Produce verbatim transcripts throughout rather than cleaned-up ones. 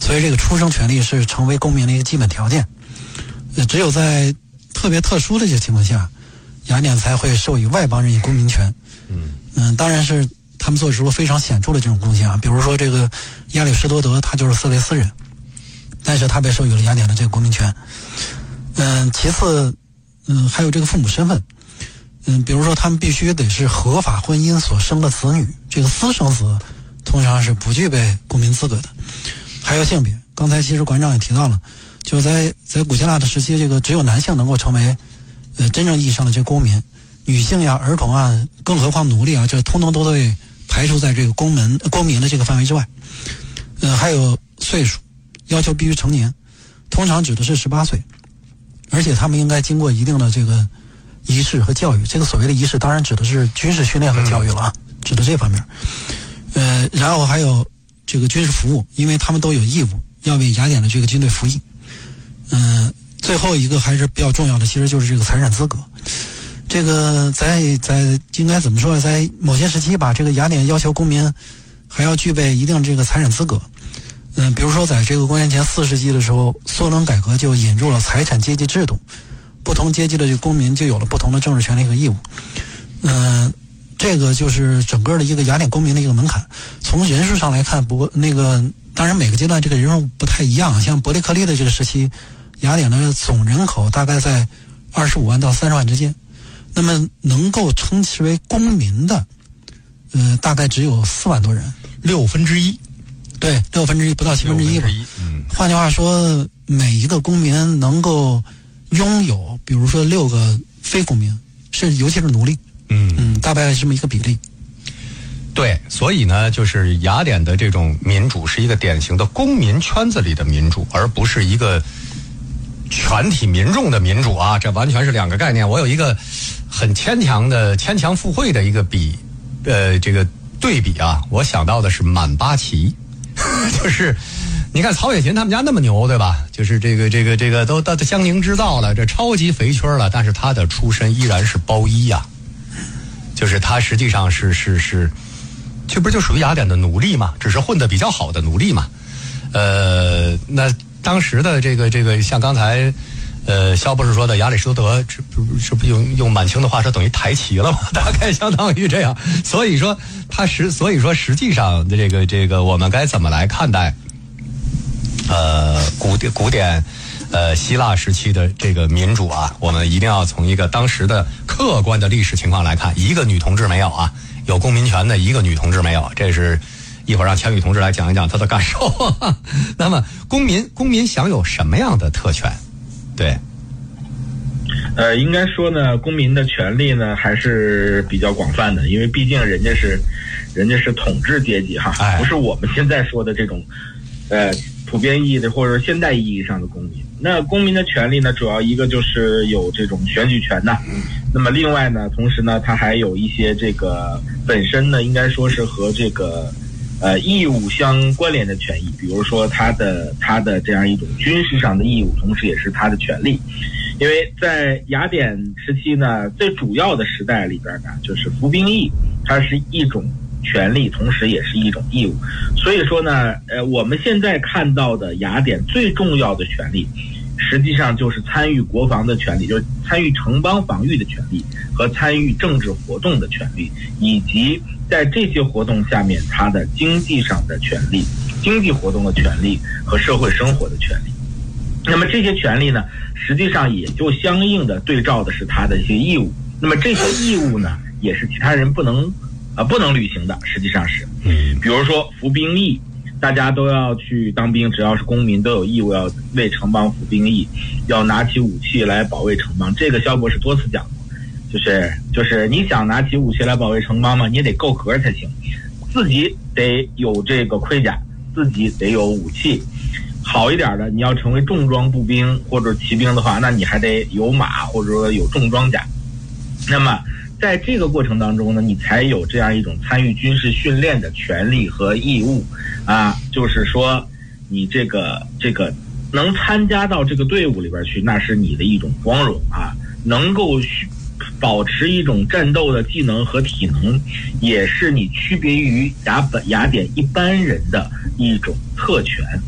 所以这个出生权利是成为公民的一个基本条件。呃，只有在特别特殊的这些情况下，雅典才会授予外邦人以公民权。嗯嗯，当然是他们做出了非常显著的这种贡献啊，比如说这个亚里士多德，他就是色雷斯人，但是他被授予了雅典的这个公民权。嗯，其次，嗯，还有这个父母身份。嗯，比如说他们必须得是合法婚姻所生的子女，这个私生子通常是不具备公民资格的。还有性别，刚才其实馆长也提到了，就在在古希腊的时期，这个只有男性能够成为呃真正意义上的这个公民，女性呀、儿童啊，更何况奴隶啊，这通通都会排除在这个公民公民的这个范围之外。呃，还有岁数要求必须成年，通常指的是十八岁，而且他们应该经过一定的这个仪式和教育。这个所谓的仪式，当然指的是军事训练和教育了啊，嗯、指的这方面。呃，然后还有这个军事服务，因为他们都有义务要为雅典的这个军队服役。嗯、呃，最后一个还是比较重要的，其实就是这个财产资格。这个在在应该怎么说呢？在某些时期吧，这个雅典要求公民还要具备一定这个财产资格。嗯、呃，比如说在这个公元前四世纪的时候，梭伦改革就引入了财产阶级制度，不同阶级的这个公民就有了不同的政治权利和义务。嗯、呃。这个就是整个的一个雅典公民的一个门槛。从人数上来看，不过那个当然每个阶段这个人数不太一样，像伯利克利的这个时期，雅典的总人口大概在二十五万到三十万之间，那么能够称之为公民的，呃，大概只有四万多人， 六分之一， 对，六分之一不到七分之一吧。嗯，换句话说，每一个公民能够拥有，比如说六个非公民，是尤其是奴隶。嗯嗯，大概是这么一个比例。 对，所以呢，就是雅典的这种民主是一个典型的公民圈子里的民主，而不是一个全体民众的民主啊，这完全是两个概念。我有一个很牵强的、牵强附会的一个比，呃，这个对比啊，我想到的是满八旗，就是你看曹雪芹他们家那么牛，对吧？就是这个这个这个都到江宁织造了，这超级肥缺了，但是他的出身依然是包衣呀、啊。就是他实际上是是是，这不就属于雅典的奴隶嘛？只是混得比较好的奴隶嘛。呃，那当时的这个这个，像刚才呃肖博士说的，亚里士多德，这不这不用用满清的话说，等于抬旗了嘛？大概相当于这样。所以说他实，所以说实际上的这个这个，我们该怎么来看待？呃，古典古典。呃，希腊时期的这个民主啊，我们一定要从一个当时的客观的历史情况来看，一个女同志没有啊，有公民权的一个女同志没有，这是一会儿让强宇同志来讲一讲他的感受。那么，公民公民享有什么样的特权？对， 呃，应该说呢，公民的权利呢还是比较广泛的，因为毕竟人家是人家是统治阶级哈，哎、不是我们现在说的这种呃普遍意义的或者现代意义上的公民。那公民的权利呢，主要一个就是有这种选举权呐，那么另外呢，同时呢，它还有一些这个本身呢，应该说是和这个呃义务相关联的权益，比如说它的它的这样一种军事上的义务，同时也是它的权利。因为在雅典时期呢，最主要的时代里边呢，就是服兵役，它是一种权利，同时也是一种义务。所以说呢，呃，我们现在看到的雅典最重要的权利，实际上就是参与国防的权利，就是参与城邦防御的权利和参与政治活动的权利，以及在这些活动下面它的经济上的权利、经济活动的权利和社会生活的权利。那么这些权利呢，实际上也就相应的对照的是它的一些义务。那么这些义务呢，也是其他人不能啊、呃、不能履行的，实际上是，比如说服兵役。大家都要去当兵，只要是公民都有义务要为城邦服兵役，要拿起武器来保卫城邦。这个肖博士多次讲过，就是就是你想拿起武器来保卫城邦嘛，你也得够格才行，自己得有这个盔甲，自己得有武器。好一点的，你要成为重装步兵或者骑兵的话，那你还得有马或者说有重装甲。那么在这个过程当中呢，你才有这样一种参与军事训练的权利和义务啊，就是说你这个这个能参加到这个队伍里边去，那是你的一种光荣啊，能够保持一种战斗的技能和体能，也是你区别于雅本雅典一般人的一种特权。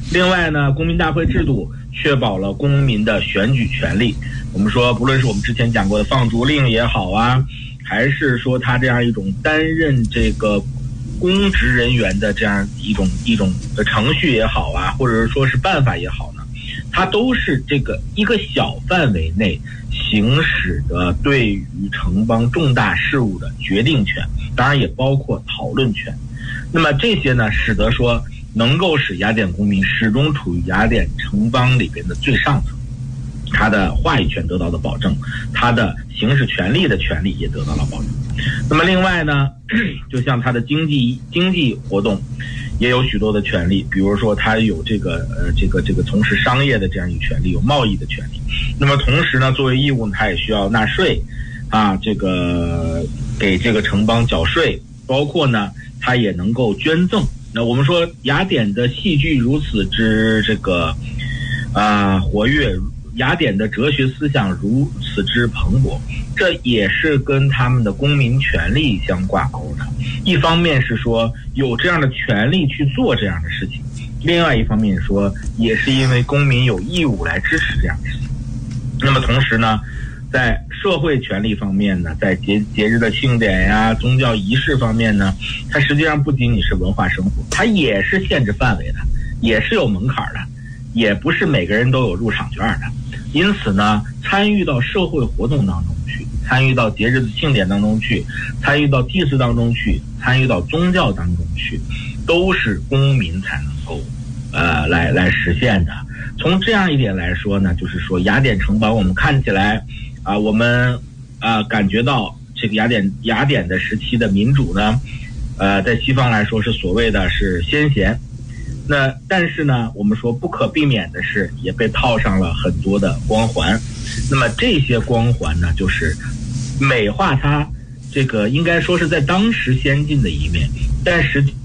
另外呢，公民大会制度确保了公民的选举权利。我们说，不论是我们之前讲过的放逐令也好啊，还是说他这样一种担任这个公职人员的这样一种一种程序也好啊，或者是说是办法也好呢，它都是这个一个小范围内行使的对于城邦重大事务的决定权，当然也包括讨论权。那么这些呢，使得说能够使雅典公民始终处于雅典城邦里边的最上层，他的话语权得到了保证，他的行使权利的权利也得到了保证。那么另外呢，就像他的经济经济活动也有许多的权利，比如说他有这个呃这个这个从事商业的这样一个权利，有贸易的权利。那么同时呢，作为义务他也需要纳税啊，这个给这个城邦缴税，包括呢他也能够捐赠。那我们说雅典的戏剧如此之这个啊、呃、活跃，雅典的哲学思想如此之蓬勃，这也是跟他们的公民权利相挂钩的。一方面是说有这样的权利去做这样的事情，另外一方面说也是因为公民有义务来支持这样的事情。那么同时呢，在社会权利方面呢，在节节日的庆典呀、宗教仪式方面呢，它实际上不仅仅是文化生活，它也是限制范围的，也是有门槛的，也不是每个人都有入场券的。因此呢，参与到社会活动当中去，参与到节日的庆典当中去，参与到祭祀当中去，参与到宗教当中去，都是公民才能够呃来来实现的。从这样一点来说呢，就是说雅典城邦我们看起来啊、呃，我们啊、呃、感觉到这个雅典雅典的时期的民主呢，呃，在西方来说是所谓的是先贤。那但是呢，我们说不可避免的是也被套上了很多的光环。那么这些光环呢，就是美化它这个应该说是在当时先进的一面，但实际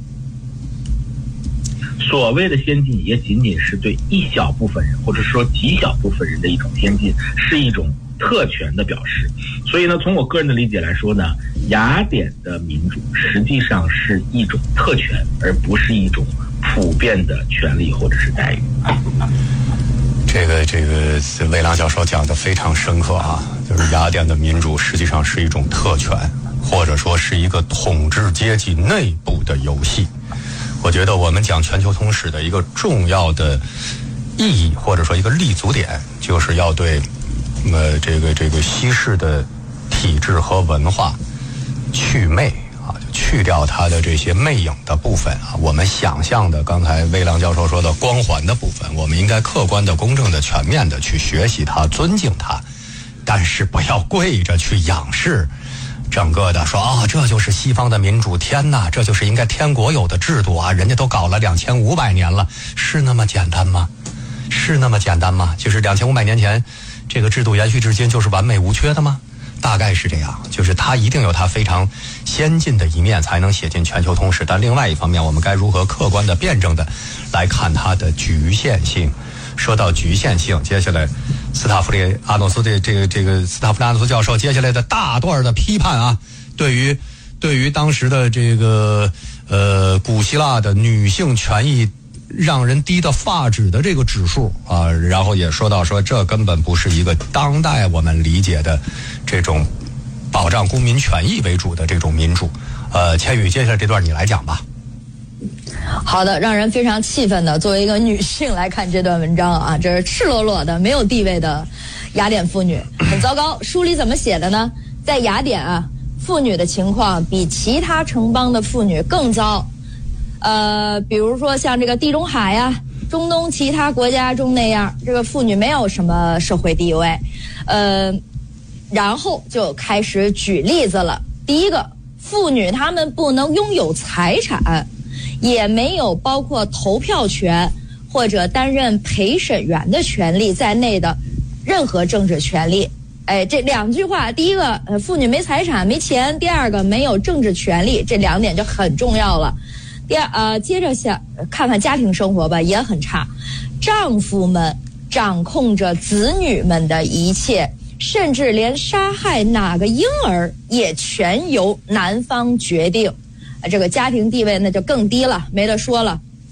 所谓的先进也仅仅是对一小部分人或者说极小部分人的一种先进，是一种特权的表示。所以呢，从我个人的理解来说呢，雅典的民主实际上是一种特权，而不是一种普遍的权利或者是待遇。 这个这个魏良教授讲的非常深刻啊，就是雅典的民主实际上是一种特权，或者说是一个统治阶级内部的游戏。我觉得我们讲全球通史的一个重要的意义，或者说一个立足点，就是要对呃这个这个西式的体制和文化去魅啊，就去掉它的这些魅影的部分啊，我们想象的刚才魏良教授说的光环的部分，我们应该客观的、公正的、全面的去学习它、尊敬它，但是不要跪着去仰视整个的说啊、哦，这就是西方的民主，天哪，这就是应该天国有的制度啊！人家都搞了两千五百年了，是那么简单吗？是那么简单吗？就是两千五百年前，这个制度延续至今就是完美无缺的吗？大概是这样，就是它一定有它非常先进的一面，才能写进全球通史。但另外一方面，我们该如何客观的、辩证的来看它的局限性？说到局限性，接下来斯塔夫利阿诺斯的这个这个斯塔夫利阿诺斯教授接下来的大段的批判啊，对于对于当时的这个呃古希腊的女性权益让人低的发指的这个指数啊，然后也说到说这根本不是一个当代我们理解的这种保障公民权益为主的这种民主。呃，千羽，接下来这段你来讲吧。 好的，让人非常气愤的，作为一个女性来看这段文章啊，这是赤裸裸的没有地位的雅典妇女，很糟糕。书里怎么写的呢？在雅典啊，妇女的情况比其他城邦的妇女更糟。呃，比如说像这个地中海呀、中东其他国家中那样，这个妇女没有什么社会地位。呃，然后就开始举例子了。第一个，妇女她们不能拥有财产，也没有包括投票权或者担任陪审员的权利在内的任何政治权利。哎，这两句话，第一个，呃，妇女没财产、没钱；第二个，没有政治权利，这两点就很重要了。第二，呃，接着想看看家庭生活吧，也很差。丈夫们掌控着子女们的一切，甚至连杀害哪个婴儿也全由男方决定。这个家庭地位那就更低了，没得说了。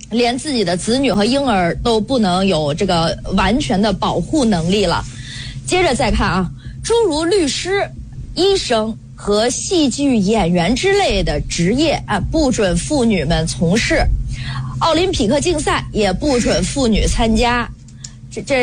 连自己的子女和婴儿都不能有这个完全的保护能力了。接着再看啊，诸如律师、医生和戏剧演员之类的职业啊，不准妇女们从事。奥林匹克竞赛也不准妇女参加。这这。